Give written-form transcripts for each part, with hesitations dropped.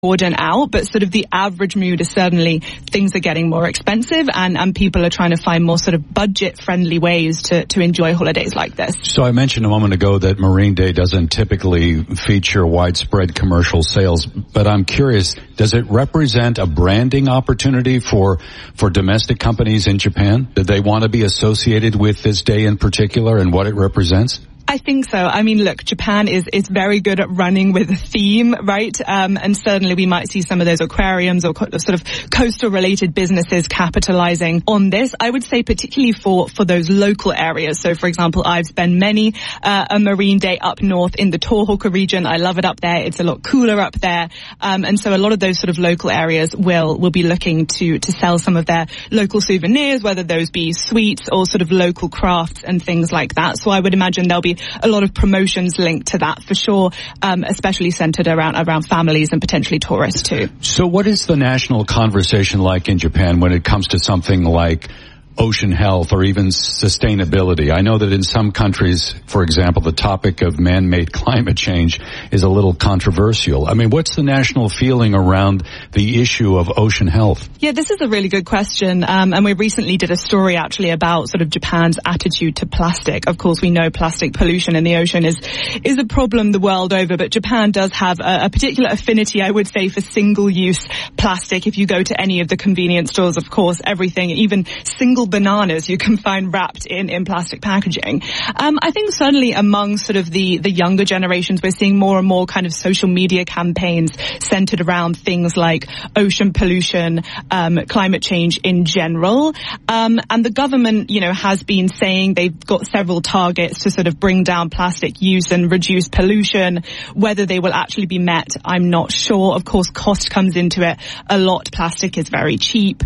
broaden out, but sort of the average mood is certainly things are getting more expensive and people are trying to find more sort of budget-friendly ways to enjoy holidays like this. So I mentioned a moment ago that Marine Day doesn't typically feature widespread commercial sales, but I'm curious, does it represent a branding opportunity for domestic companies in Japan? Do they want to be associated with this day in particular and what it represents? I think so. I mean, look, Japan is very good at running with a theme, right? And certainly we might see some of those aquariums or sort of coastal-related businesses capitalizing on this. I would say particularly for those local areas. So, for example, I've spent many a Marine Day up north in the Tohoku region. I love it up there. It's a lot cooler up there. And so a lot of those sort of local areas will be looking to sell some of their local souvenirs, whether those be sweets or sort of local crafts and things like that. So I would imagine there'll be a lot of promotions linked to that for sure, especially centered around families and potentially tourists too. So what is the national conversation like in Japan when it comes to something like ocean health or even sustainability? I know that in some countries, for example, the topic of man-made climate change is a little controversial. I mean, what's the national feeling around the issue of ocean health? Yeah, this is a really good question. And we recently did a story actually about sort of Japan's attitude to plastic. Of course, we know plastic pollution in the ocean is a problem the world over, but Japan does have a particular affinity, I would say, for single-use plastic. If you go to any of the convenience stores, of course, everything, even single bananas you can find wrapped in plastic packaging. I think certainly among sort of the younger generations, we're seeing more and more kind of social media campaigns centered around things like ocean pollution, climate change in general. And the government, has been saying they've got several targets to sort of bring down plastic use and reduce pollution. Whether they will actually be met, I'm not sure. Of course, cost comes into it a lot. Plastic is very cheap.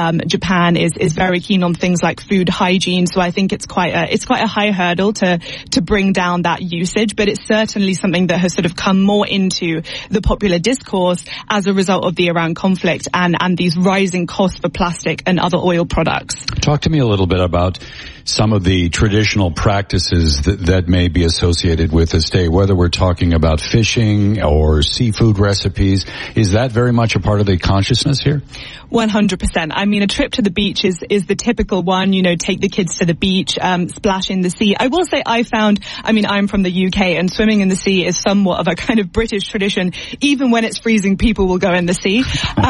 Japan is very keen on things like food hygiene, so I think it's quite a high hurdle to bring down that usage, but it's certainly something that has sort of come more into the popular discourse as a result of the Iran conflict and these rising costs for plastic and other oil products. Talk to me a little bit about some of the traditional practices that may be associated with this day, whether we're talking about fishing or seafood recipes. Is that very much a part of the consciousness here? 100%. I mean, a trip to the beach is the typical one, take the kids to the beach, splash in the sea. I will say I'm from the UK and swimming in the sea is somewhat of a kind of British tradition. Even when it's freezing, people will go in the sea.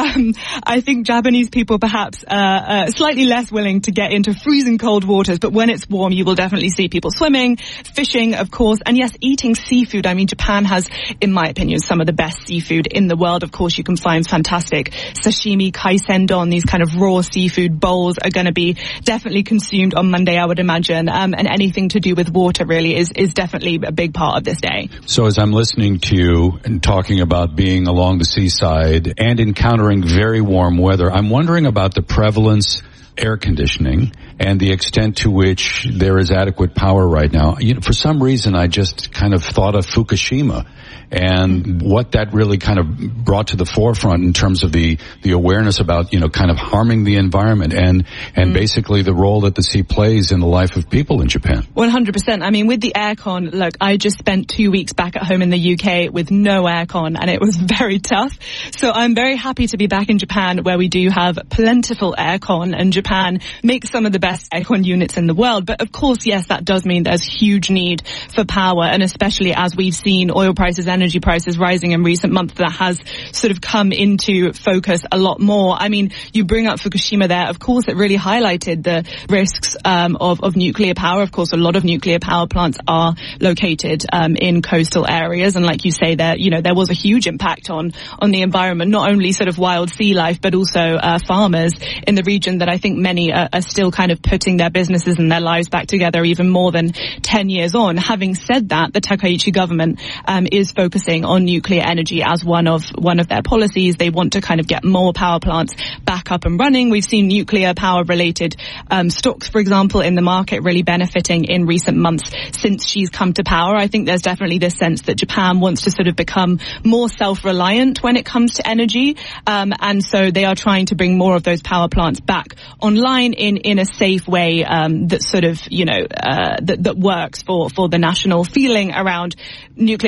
I think Japanese people perhaps are slightly less willing to get into freezing cold waters, but when it's warm, you will definitely see people swimming, fishing, of course, and yes, eating seafood. I mean, Japan has, in my opinion, some of the best seafood in the world. Of course, you can find fantastic sashimi, kaisendon, these kind of raw seafood bowls are going to be definitely consumed on Monday, I would imagine, and anything to do with water really is definitely a big part of this day. So as I'm listening to you and talking about being along the seaside and encountering very warm weather, I'm wondering about the prevalence air conditioning and the extent to which there is adequate power right now. For some reason, I just kind of thought of Fukushima and what that really kind of brought to the forefront in terms of the awareness about, kind of harming the environment and basically the role that the sea plays in the life of people in Japan. 100%. I mean, with the aircon, look, I just spent 2 weeks back at home in the UK with no aircon and it was very tough. So I'm very happy to be back in Japan where we do have plentiful aircon, and Japan makes some of the best aircon units in the world. But of course, yes, that does mean there's huge need for power, and especially as we've seen oil prices, energy prices rising in recent months, that has sort of come into focus a lot more. I mean, you bring up Fukushima there. Of course, it really highlighted the risks of nuclear power. Of course, a lot of nuclear power plants are located in coastal areas, and like you say, there was a huge impact on the environment, not only sort of wild sea life, but also farmers in the region that I think many are still kind of putting their businesses and their lives back together even more than 10 years on. Having said that, the Takaichi government is focusing on nuclear energy as one of their policies. They want to kind of get more power plants back up and running. We've seen nuclear power related stocks, for example, in the market really benefiting in recent months since she's come to power. I think there's definitely this sense that Japan wants to sort of become more self-reliant when it comes to energy. And so they are trying to bring more of those power plants back online in a safe way that sort of, that works for the national feeling around nuclear power, which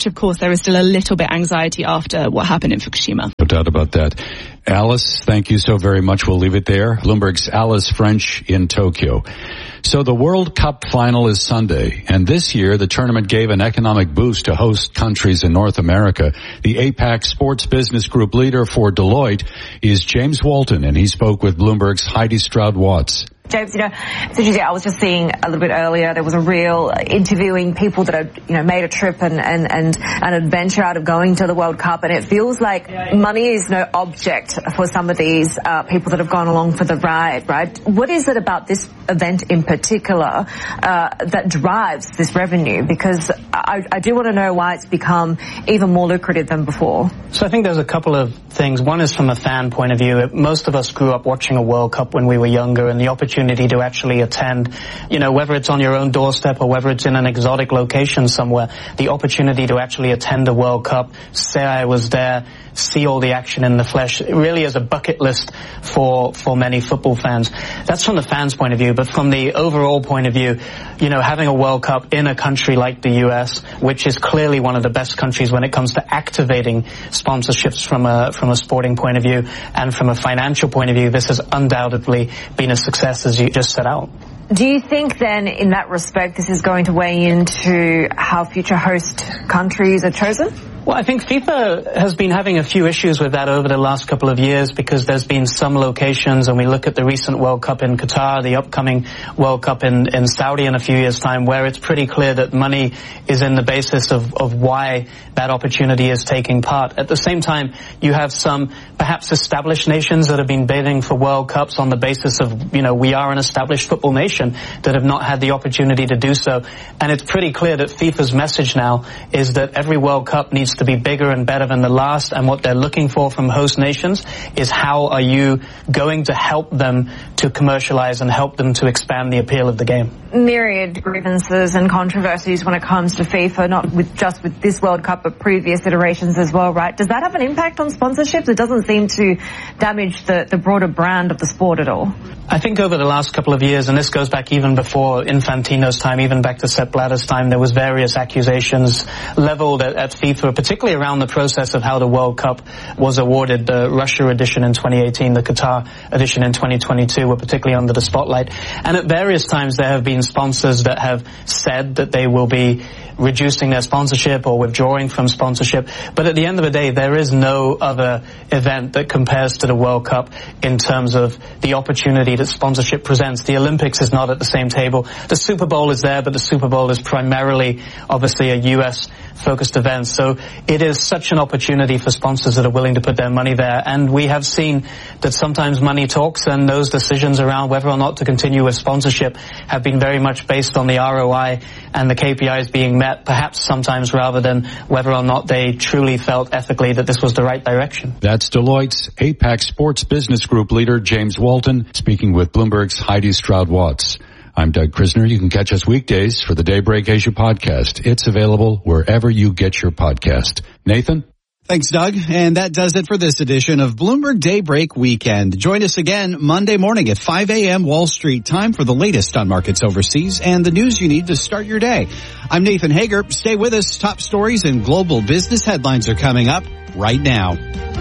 which of course there is still a little bit anxiety after what happened in Fukushima. No doubt about that. Alice, thank you so very much. We'll leave it there. Bloomberg's Alice French in Tokyo. So the World Cup final is Sunday, and this year the tournament gave an economic boost to host countries in North America. The APAC Sports Business Group leader for Deloitte is James Walton, and he spoke with Bloomberg's Heidi Stroud-Watts. James, it's interesting. I was just seeing a little bit earlier, there was a reel interviewing people that had, made a trip and an adventure out of going to the World Cup, and it feels like money is no object for some of these people that have gone along for the ride, right? What is it about this event in particular that drives this revenue? Because I do want to know why it's become even more lucrative than before. So I think there's a couple of things. One is from a fan point of view. Most of us grew up watching a World Cup when we were younger, and the opportunity to actually attend, whether it's on your own doorstep or whether it's in an exotic location somewhere, the opportunity to actually attend a World Cup, say I was there, see all the action in the flesh, it really is a bucket list for many football fans. That's from the fans' point of view, but from the overall point of view, having a World Cup in a country like the US, which is clearly one of the best countries when it comes to activating sponsorships from a sporting point of view and from a financial point of view, this has undoubtedly been a success, as you just set out. Do you think then, in that respect, this is going to weigh into how future host countries are chosen? Well, I think FIFA has been having a few issues with that over the last couple of years because there's been some locations, and we look at the recent World Cup in Qatar, the upcoming World Cup in Saudi in a few years' time, where it's pretty clear that money is in the basis of why that opportunity is taking part. At the same time, you have some perhaps established nations that have been bidding for World Cups on the basis of, we are an established football nation that have not had the opportunity to do so. And it's pretty clear that FIFA's message now is that every World Cup needs to be bigger and better than the last, and what they're looking for from host nations is how are you going to help them to commercialize and help them to expand the appeal of the game. Myriad grievances and controversies when it comes to FIFA, not just with this World Cup, but previous iterations as well, right? Does that have an impact on sponsorships? It doesn't seem to damage the broader brand of the sport at all. I think over the last couple of years, and this goes back even before Infantino's time, even back to Sepp Blatter's time, there was various accusations leveled at FIFA, particularly around the process of how the World Cup was awarded. The Russia edition in 2018, the Qatar edition in 2022 were particularly under the spotlight. And at various times there have been sponsors that have said that they will be reducing their sponsorship or withdrawing from sponsorship. But at the end of the day, there is no other event that compares to the World Cup in terms of the opportunity that sponsorship presents. The Olympics is not at the same table. The Super Bowl is there, but the Super Bowl is primarily, obviously, a US-focused event. So it is such an opportunity for sponsors that are willing to put their money there. And we have seen that sometimes money talks, and those decisions around whether or not to continue with sponsorship have been very much based on the ROI and the KPIs being met, perhaps sometimes rather than whether or not they truly felt ethically that this was the right direction. That's Deloitte's APAC Sports Business Group leader, James Walton, speaking with Bloomberg's Heidi Stroud-Watts. I'm Doug Krisner. You can catch us weekdays for the Daybreak Asia podcast. It's available wherever you get your podcast. Nathan? Thanks, Doug. And that does it for this edition of Bloomberg Daybreak Weekend. Join us again Monday morning at 5 a.m. Wall Street time for the latest on markets overseas and the news you need to start your day. I'm Nathan Hager. Stay with us. Top stories and global business headlines are coming up right now.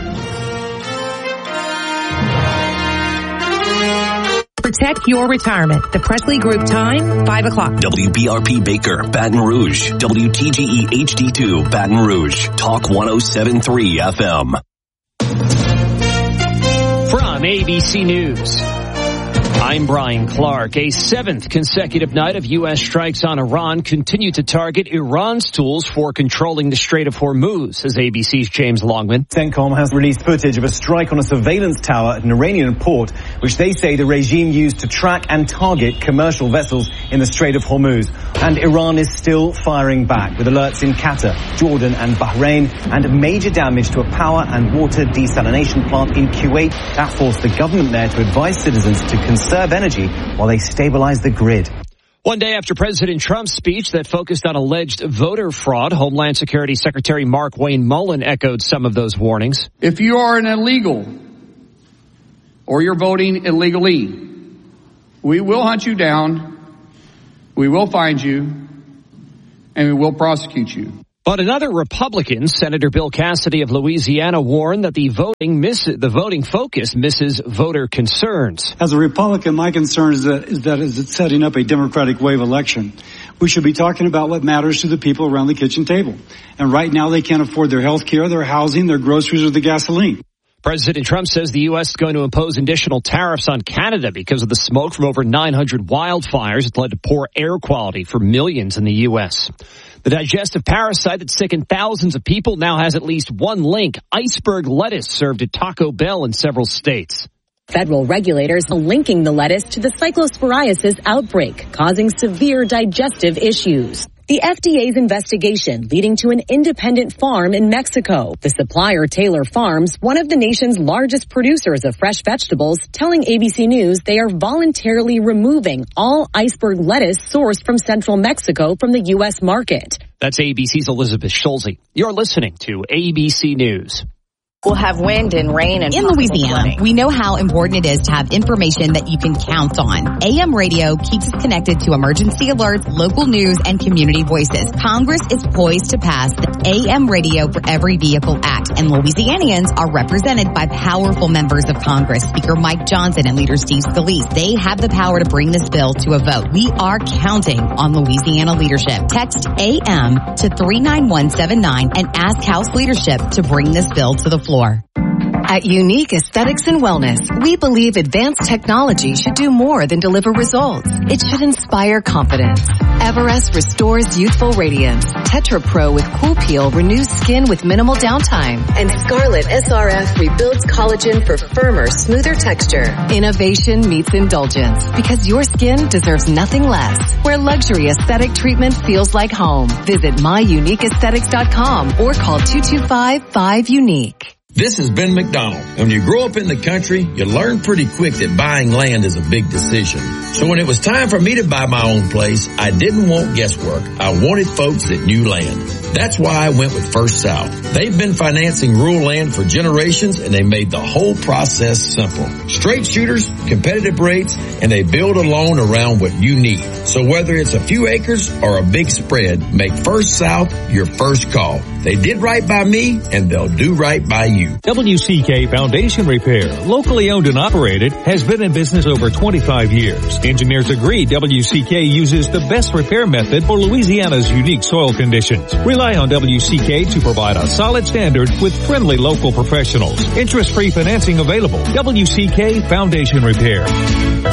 Protect your retirement. The Presley Group time, 5 o'clock. WBRP Baker, Baton Rouge. WTGE HD2, Baton Rouge. Talk 107.3 FM. From ABC News, I'm Brian Clark. A seventh consecutive night of U.S. strikes on Iran continue to target Iran's tools for controlling the Strait of Hormuz, says ABC's James Longman. CENTCOM has released footage of a strike on a surveillance tower at an Iranian port, which they say the regime used to track and target commercial vessels in the Strait of Hormuz. And Iran is still firing back, with alerts in Qatar, Jordan and Bahrain, and major damage to a power and water desalination plant in Kuwait. That forced the government there to advise citizens to conserve energy while they stabilize the grid. One day after President Trump's speech that focused on alleged voter fraud, Homeland Security Secretary Mark Wayne Mullen echoed some of those warnings. If you are an illegal or you're voting illegally, we will hunt you down, we will find you, and we will prosecute you. But another Republican, Senator Bill Cassidy of Louisiana, warned that the voting focus misses voter concerns. As a Republican, my concern is that it's setting up a Democratic wave election. We should be talking about what matters to the people around the kitchen table. And right now they can't afford their health care, their housing, their groceries, or the gasoline. President Trump says the U.S. is going to impose additional tariffs on Canada because of the smoke from over 900 wildfires that led to poor air quality for millions in the U.S. The digestive parasite that sickened thousands of people now has at least one link: iceberg lettuce served at Taco Bell in several states. Federal regulators are linking the lettuce to the cyclosporiasis outbreak, causing severe digestive issues. The FDA's investigation leading to an independent farm in Mexico. The supplier, Taylor Farms, one of the nation's largest producers of fresh vegetables, telling ABC News they are voluntarily removing all iceberg lettuce sourced from central Mexico from the U.S. market. That's ABC's Elizabeth Schulze. You're listening to ABC News. We'll have wind and rain and in Louisiana, flooding. We know how important it is to have information that you can count on. AM radio keeps us connected to emergency alerts, local news, and community voices. Congress is poised to pass the AM Radio for Every Vehicle Act, and Louisianians are represented by powerful members of Congress, Speaker Mike Johnson and Leader Steve Scalise. They have the power to bring this bill to a vote. We are counting on Louisiana leadership. Text AM to 39179 and ask House leadership to bring this bill to the floor. At Unique Aesthetics and Wellness, we believe advanced technology should do more than deliver results. It should inspire confidence. Everest restores youthful radiance. Tetra Pro with Cool Peel renews skin with minimal downtime. And Scarlet SRF rebuilds collagen for firmer, smoother texture. Innovation meets indulgence because your skin deserves nothing less. Where luxury aesthetic treatment feels like home. Visit myuniqueaesthetics.com or call 225-5UNIQUE. This is Ben McDonald. When you grow up in the country, you learn pretty quick that buying land is a big decision. So when it was time for me to buy my own place, I didn't want guesswork. I wanted folks that knew land. That's why I went with First South. They've been financing rural land for generations, and they made the whole process simple. Straight shooters, competitive rates, and they build a loan around what you need. So whether it's a few acres or a big spread, make First South your first call. They did right by me, and they'll do right by you. WCK Foundation Repair, locally owned and operated, has been in business over 25 years. Engineers agree WCK uses the best repair method for Louisiana's unique soil conditions. Rely on WCK to provide a solid standard with friendly local professionals. Interest-free financing available. WCK Foundation Repair.